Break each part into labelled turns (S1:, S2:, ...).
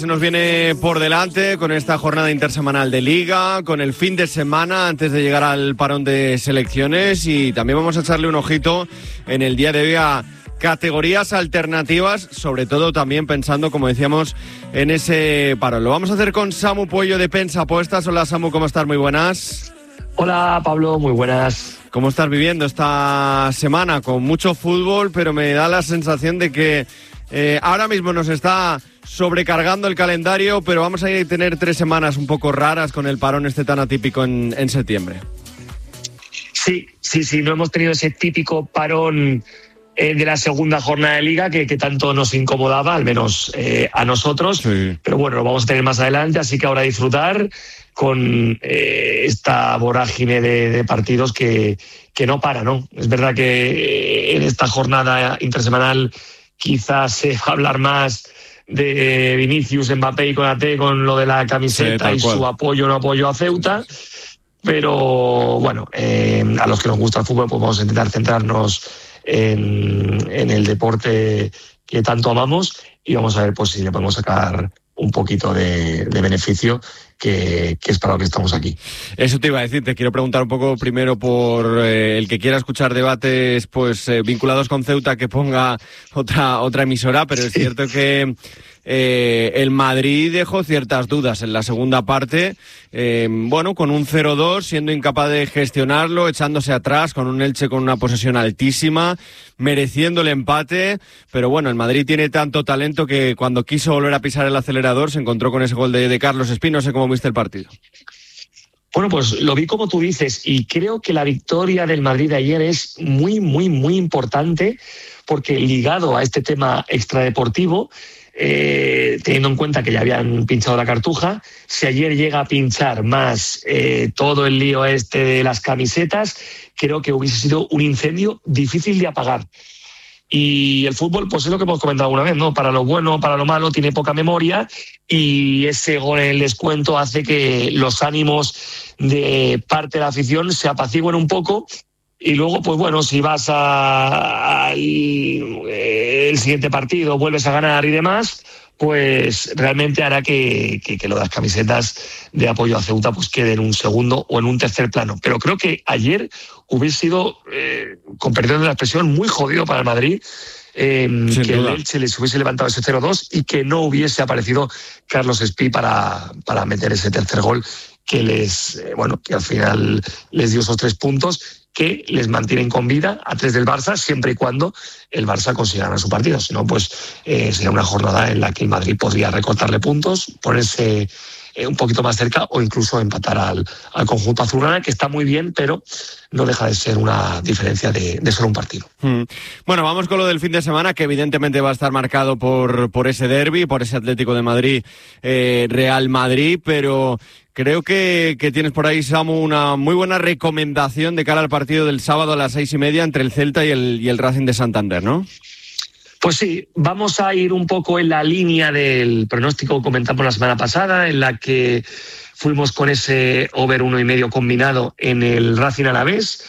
S1: Se nos viene por delante con esta jornada intersemanal de Liga, con el fin de semana antes de llegar al parón de selecciones, y también vamos a echarle un ojito en el día de hoy a categorías alternativas, sobre todo también pensando, como decíamos, en ese parón. Lo vamos a hacer con Samu Puello de Pensa Apuestas. Hola Samu, ¿cómo estás? Muy buenas.
S2: Hola Pablo, muy buenas.
S1: ¿Cómo estás viviendo esta semana? Con mucho fútbol, pero me da la sensación de que ahora mismo nos está sobrecargando el calendario, pero vamos a ir a tener 3 semanas un poco raras con el parón este tan atípico en septiembre.
S2: Sí, no hemos tenido ese típico parón de la segunda jornada de Liga que tanto nos incomodaba, al menos a nosotros, sí. Pero bueno, lo vamos a tener más adelante, así que ahora disfrutar con esta vorágine de partidos que no para, ¿no? Es verdad que en esta jornada intersemanal quizás se va a hablar más de Vinicius, Mbappé y Konaté con lo de la camiseta, sí, y su apoyo o no apoyo a Ceuta, pero bueno, a los que nos gusta el fútbol pues vamos a intentar centrarnos en el deporte que tanto amamos y vamos a ver pues si le podemos sacar un poquito de beneficio, que es para lo que estamos aquí.
S1: Eso te iba a decir, te quiero preguntar un poco primero por el que quiera escuchar debates pues vinculados con Ceuta, que ponga otra emisora, pero es cierto que el Madrid dejó ciertas dudas en la segunda parte, bueno, con un 0-2, siendo incapaz de gestionarlo, echándose atrás, con un Elche con una posesión altísima, mereciendo el empate, pero bueno, el Madrid tiene tanto talento que cuando quiso volver a pisar el acelerador se encontró con ese gol de Carlos Espí. No sé cómo viste el partido.
S2: Bueno, pues lo vi como tú dices, y creo que la victoria del Madrid de ayer es muy, muy, muy importante, porque ligado a este tema extradeportivo, teniendo en cuenta que ya habían pinchado la cartuja, si ayer llega a pinchar más todo el lío este de las camisetas, creo que hubiese sido un incendio difícil de apagar. Y el fútbol, pues es lo que hemos comentado alguna vez, ¿no? Para lo bueno, para lo malo, tiene poca memoria, y ese gol en el descuento hace que los ánimos de parte de la afición se apacigüen un poco. Y luego, pues bueno, si vas al siguiente partido, vuelves a ganar y demás, pues realmente hará que lo de las camisetas de apoyo a Ceuta pues quede en un segundo o en un tercer plano. Pero creo que ayer hubiese sido, con perdón de la expresión, muy jodido para el Madrid, que el Elche les hubiese levantado ese 0-2 y que no hubiese aparecido Carlos Espí para meter ese tercer gol que que al final les dio esos 3 puntos que les mantienen con vida a 3 del Barça, siempre y cuando el Barça consiga ganar su partido. Si no, pues sería una jornada en la que el Madrid podría recortarle puntos, ponerse un poquito más cerca o incluso empatar al conjunto azulgrana, que está muy bien, pero no deja de ser una diferencia de solo un partido.
S1: Bueno, vamos con lo del fin de semana, que evidentemente va a estar marcado por ese derbi, por ese Atlético de Madrid, Real Madrid, pero creo que tienes por ahí, Samu, una muy buena recomendación de cara al partido del sábado a las 6:30 entre el Celta y el Racing de Santander, ¿no?
S2: Pues sí, vamos a ir un poco en la línea del pronóstico que comentamos la semana pasada, en la que fuimos con ese over 1,5 combinado en el Racing Alavés.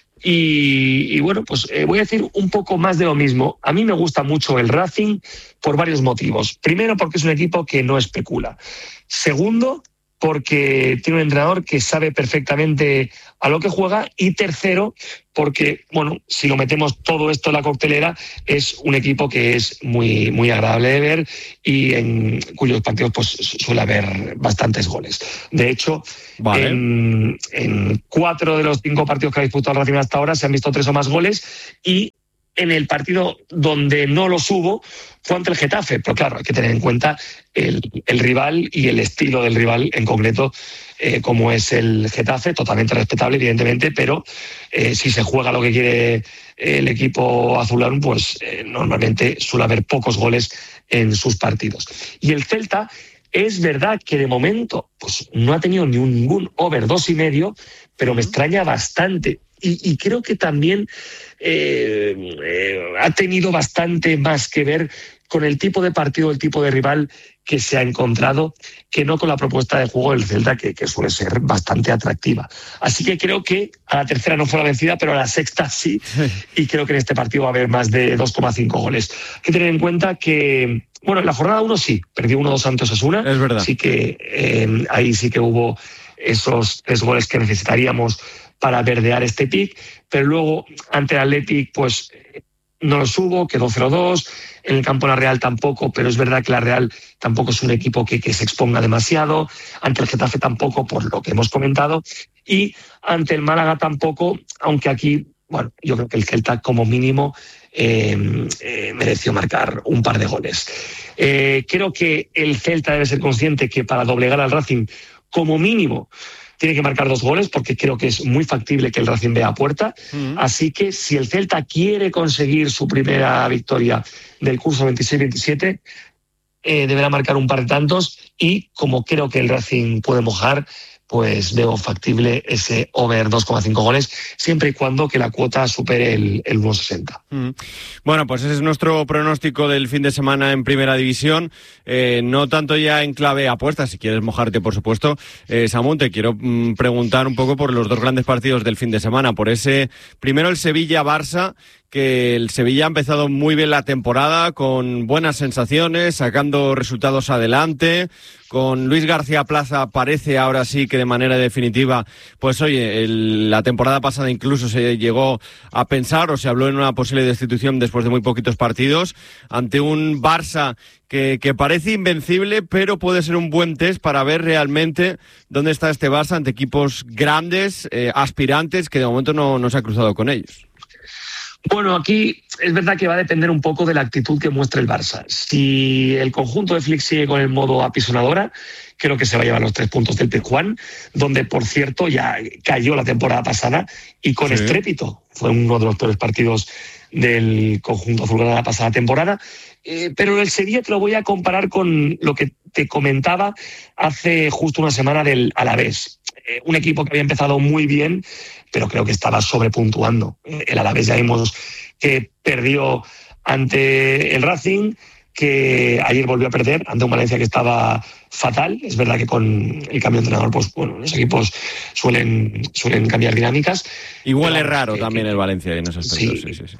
S2: Y bueno, pues voy a decir un poco más de lo mismo. A mí me gusta mucho el Racing por varios motivos. Primero, porque es un equipo que no especula. Segundo, porque tiene un entrenador que sabe perfectamente a lo que juega. Y tercero, porque, bueno, si lo metemos todo esto en la coctelera, es un equipo que es muy, muy agradable de ver y en cuyos partidos pues suele haber bastantes goles. De hecho, vale, en 4 de los 5 partidos que ha disputado el Racing hasta ahora se han visto 3 o más goles, y en el partido donde no los hubo fue ante el Getafe, pero claro, hay que tener en cuenta el rival y el estilo del rival en concreto, como es el Getafe, totalmente respetable, evidentemente, pero si se juega lo que quiere el equipo azulgrana, pues normalmente suele haber pocos goles en sus partidos. Y el Celta, es verdad que de momento pues no ha tenido ningún over 2,5, pero me extraña bastante. Y creo que también ha tenido bastante más que ver con el tipo de partido, el tipo de rival que se ha encontrado, que no con la propuesta de juego del Celta, que suele ser bastante atractiva. Así que creo que a la tercera no fue la vencida, pero a la sexta sí, y creo que en este partido va a haber más de 2,5 goles. Hay que tener en cuenta que, bueno, en la jornada 1 sí, perdió 1-2 ante Osasuna,
S1: es verdad.
S2: Así que ahí sí que hubo esos 3 goles que necesitaríamos para verdear este pick, pero luego ante el Athletic pues no los hubo, quedó 0-2, en el campo de la Real tampoco, pero es verdad que la Real tampoco es un equipo que se exponga demasiado, ante el Getafe tampoco, por lo que hemos comentado, y ante el Málaga tampoco, aunque aquí, bueno, yo creo que el Celta como mínimo mereció marcar un par de goles. Creo que el Celta debe ser consciente que para doblegar al Racing, como mínimo, tiene que marcar 2 goles, porque creo que es muy factible que el Racing vea a puerta. Así que si el Celta quiere conseguir su primera victoria del curso 26-27, deberá marcar un par de tantos, y como creo que el Racing puede mojar, pues veo factible ese over 2,5 goles, siempre y cuando que la cuota supere el 1,60.
S1: Bueno, pues ese es nuestro pronóstico del fin de semana en Primera División. No tanto ya en clave apuestas, si quieres mojarte, por supuesto. Samu, te quiero preguntar un poco por los 2 grandes partidos del fin de semana. Por ese, primero el Sevilla-Barça, que el Sevilla ha empezado muy bien la temporada, con buenas sensaciones, sacando resultados adelante. Con Luis García Plaza parece ahora sí que de manera definitiva, pues oye, la temporada pasada incluso se llegó a pensar o se habló en una posible destitución después de muy poquitos partidos, ante un Barça que parece invencible, pero puede ser un buen test para ver realmente dónde está este Barça ante equipos grandes, aspirantes, que de momento no se ha cruzado con ellos.
S2: Bueno, aquí es verdad que va a depender un poco de la actitud que muestre el Barça. Si el conjunto de Flick sigue con el modo apisonadora, creo que se va a llevar los 3 puntos del Pizjuán, donde, por cierto, ya cayó la temporada pasada y con estrépito. Fue uno de los peores partidos del conjunto azulgrana la pasada temporada. Pero el Sevilla te lo voy a comparar con lo que te comentaba hace justo una semana del Alavés. Un equipo que había empezado muy bien, pero creo que estaba sobrepuntuando. El Alavés ya vimos que perdió ante el Racing, que ayer volvió a perder ante un Valencia que estaba fatal. Es verdad que con el cambio de entrenador, pues bueno, los equipos suelen cambiar dinámicas.
S1: Igual es raro también el Valencia en esos aspectos.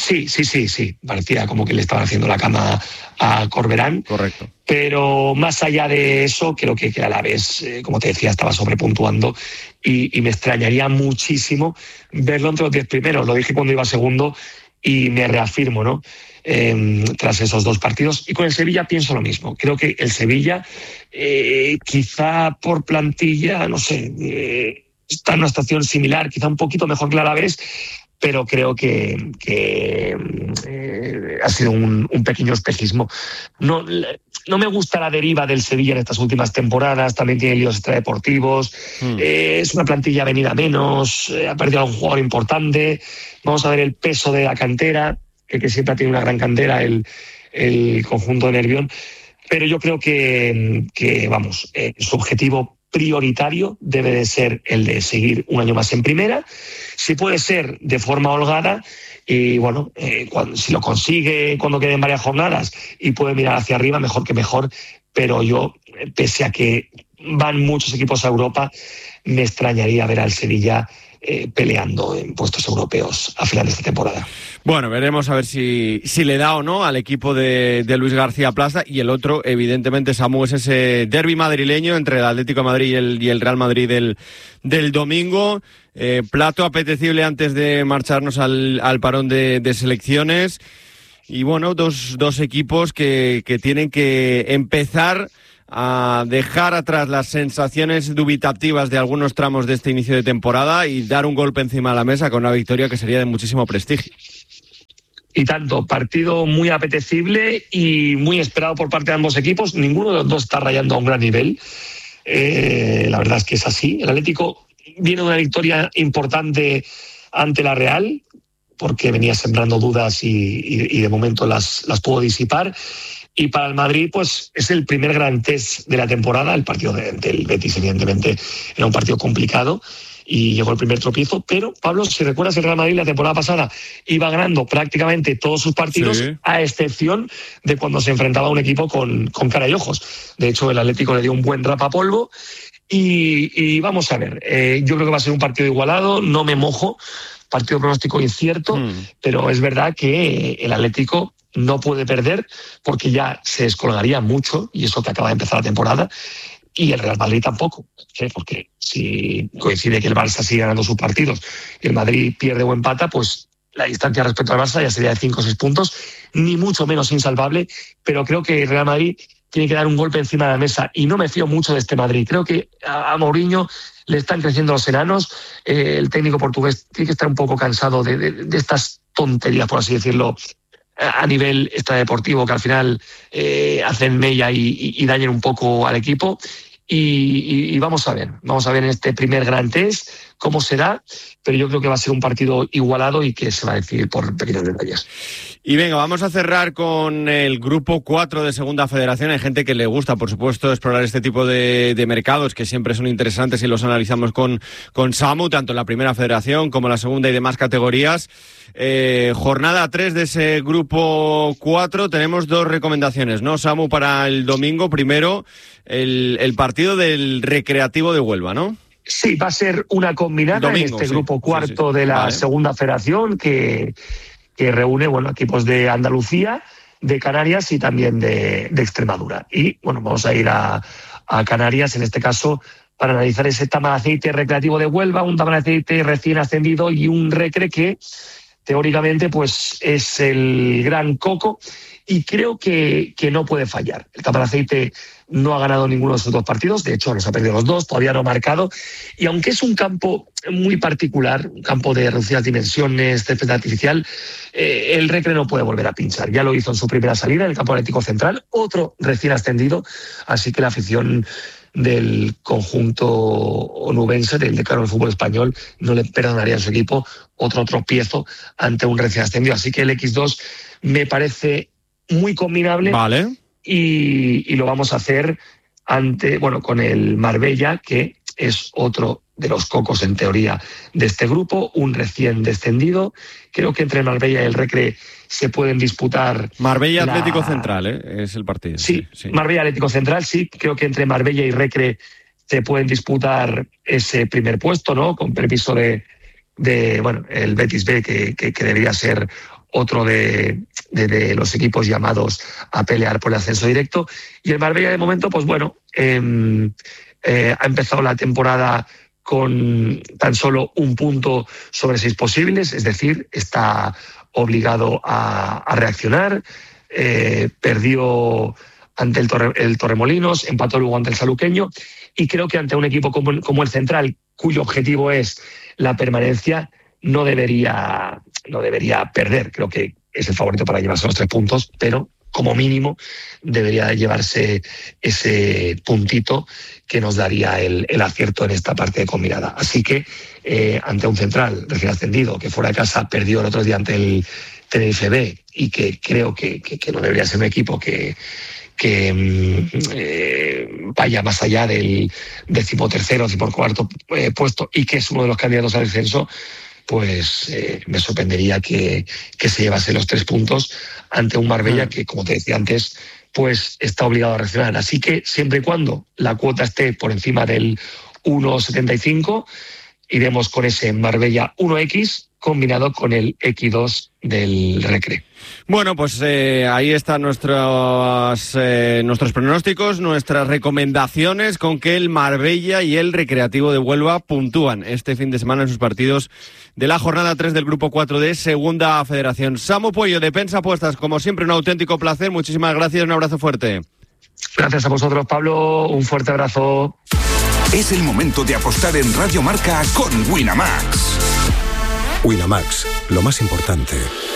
S2: Sí. Parecía como que le estaban haciendo la cama a Corberán.
S1: Correcto.
S2: Pero más allá de eso, creo que a la vez, como te decía, estaba sobrepuntuando y me extrañaría muchísimo verlo entre los 10 primeros. Lo dije cuando iba segundo y me reafirmo, ¿no? Tras esos 2 partidos. Y con el Sevilla pienso lo mismo. Creo que el Sevilla, quizá por plantilla, no sé, está en una situación similar, quizá un poquito mejor que la Alavés, pero creo que ha sido un pequeño espejismo. No me gusta la deriva del Sevilla en estas últimas temporadas, también tiene líos extradeportivos, es una plantilla venida menos, ha perdido a un jugador importante, vamos a ver el peso de la cantera, que siempre tiene una gran cantera el conjunto de Nervión, pero yo creo que su objetivo prioritario debe de ser el de seguir un año más en primera, si puede ser de forma holgada, y bueno, si lo consigue cuando queden varias jornadas y puede mirar hacia arriba, mejor que mejor, pero yo, pese a que van muchos equipos a Europa, me extrañaría ver al Sevilla peleando en puestos europeos a final de esta temporada.
S1: Bueno, veremos a ver si le da o no al equipo de Luis García Plaza. Y el otro, evidentemente, Samu, es ese derbi madrileño entre el Atlético de Madrid y el Real Madrid del domingo. Plato apetecible antes de marcharnos al parón de selecciones. Y bueno, dos equipos que tienen que empezar a dejar atrás las sensaciones dubitativas de algunos tramos de este inicio de temporada y dar un golpe encima de la mesa con una victoria que sería de muchísimo prestigio.
S2: Y tanto, partido muy apetecible y muy esperado por parte de ambos equipos. Ninguno de los dos está rayando a un gran nivel. La verdad es que es así. El Atlético viene de una victoria importante ante la Real, porque venía sembrando dudas y de momento las pudo disipar. Y para el Madrid, pues es el primer gran test de la temporada. El partido del Betis, evidentemente, era un partido complicado. y llegó el primer tropiezo. Pero, Pablo, si recuerdas, el Real Madrid la temporada pasada iba ganando prácticamente todos sus partidos, sí, a excepción de cuando se enfrentaba a un equipo con cara y ojos. De hecho, el Atlético le dio un buen rapapolvo. Y vamos a ver, yo creo que va a ser un partido igualado, no me mojo, partido pronóstico incierto, pero es verdad que el Atlético no puede perder porque ya se descolgaría mucho, y eso que acaba de empezar la temporada, y el Real Madrid tampoco, ¿sí? Porque si coincide que el Barça sigue ganando sus partidos y el Madrid pierde o empata, pues la distancia respecto al Barça ya sería de 5 o 6 puntos, ni mucho menos insalvable, pero creo que el Real Madrid tiene que dar un golpe encima de la mesa, y no me fío mucho de este Madrid. Creo que a Mourinho le están creciendo los enanos, el técnico portugués tiene que estar un poco cansado de estas tonterías, por así decirlo, a nivel extradeportivo, que al final hacen mella y dañan un poco al equipo. Y vamos a ver en este primer gran test cómo será, pero yo creo que va a ser un partido igualado y que se va a decidir por pequeños detalles.
S1: Y venga, vamos a cerrar con el grupo 4 de Segunda Federación. Hay gente que le gusta, por supuesto, explorar este tipo de mercados, que siempre son interesantes y los analizamos con Samu, tanto en la Primera Federación como en la Segunda y demás categorías. Jornada 3 de ese grupo 4, tenemos 2 recomendaciones, ¿no, Samu, para el domingo? Primero, el partido del Recreativo de Huelva, ¿no?
S2: Sí, va a ser una combinada domingo, en este grupo cuarto de la Segunda Federación que reúne equipos de Andalucía, de Canarias y también de Extremadura. Y vamos a ir a Canarias, en este caso, para analizar ese Tamaraceite Recreativo de Huelva, un Tamaraceite recién ascendido y un Recre que teóricamente pues es el gran coco, y creo que no puede fallar. El Tamaraceite no ha ganado ninguno de sus 2 partidos, de hecho los ha perdido los 2, todavía no ha marcado, y aunque es un campo muy particular, un campo de reducidas dimensiones, césped artificial, el Recre no puede volver a pinchar. Ya lo hizo en su primera salida en el campo atlético central, otro recién ascendido, así que la afición del conjunto onubense, del decano del fútbol español, no le perdonaría a su equipo otro tropiezo ante un recién ascendido. Así que el X2 me parece muy combinable.
S1: Vale.
S2: Y lo vamos a hacer con el Marbella, que es otro de los cocos en teoría de este grupo, un recién descendido. Creo que entre el Marbella y el Recre se pueden disputar...
S1: Marbella Atlético Central, es el partido.
S2: Sí, Marbella Atlético Central, sí. Creo que entre Marbella y Recre se pueden disputar ese primer puesto, ¿no? Con permiso de el Betis B, que debería ser otro de los equipos llamados a pelear por el ascenso directo. Y el Marbella, de momento, ha empezado la temporada con tan solo un punto sobre 6 posibles, es decir, está obligado a reaccionar. Perdió ante el Torremolinos, empató luego ante el Saluqueño, y creo que ante un equipo como el Central, cuyo objetivo es la permanencia, no debería perder. Creo que es el favorito para llevarse los 3 puntos, pero como mínimo debería llevarse ese puntito que nos daría el acierto en esta parte de combinada. Así que ante un Central recién ascendido, que fuera de casa perdió el otro día ante el Tenerife B, y que creo que no debería ser un equipo que vaya más allá del 13º, 14º puesto, y que es uno de los candidatos al descenso, pues me sorprendería que se llevase los 3 puntos ante un Marbella que, como te decía antes, pues está obligado a reaccionar. Así que siempre y cuando la cuota esté por encima del 1,75, iremos con ese Marbella 1X combinado con el X2 del Recre.
S1: Bueno, pues ahí están nuestros pronósticos, nuestras recomendaciones, con que el Marbella y el Recreativo de Huelva puntúan este fin de semana en sus partidos de la jornada 3 del Grupo 4 de Segunda Federación. Samu Puello, de Pensa Apuestas, como siempre, un auténtico placer. Muchísimas gracias, un abrazo fuerte.
S2: Gracias a vosotros, Pablo. Un fuerte abrazo.
S3: Es el momento de apostar en Radio Marca con Winamax.
S4: Winamax, lo más importante